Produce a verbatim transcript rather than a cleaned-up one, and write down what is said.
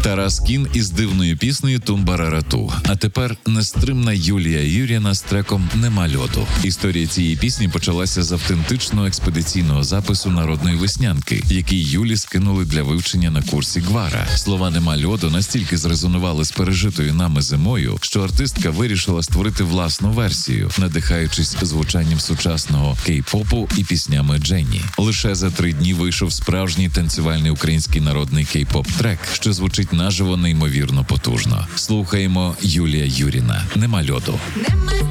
Тарас Кін із дивною піснею «Тумбарарату». А тепер нестримна Юлія Юріна з треком «Нема льоду». Історія цієї пісні почалася з автентичного експедиційного запису народної веснянки, який Юлі скинули для вивчення на курсі Гвара. Слова «Нема льоду» настільки зрезонували з пережитою нами зимою, що артистка вирішила створити власну версію, надихаючись звучанням сучасного кей-попу і піснями Дженні. Лише за три дні вийшов справжній танцювальний український народний кей-поп-трек, що звучить наживо неймовірно потужно. Слухаємо Юлія Юріна «Нема льоду».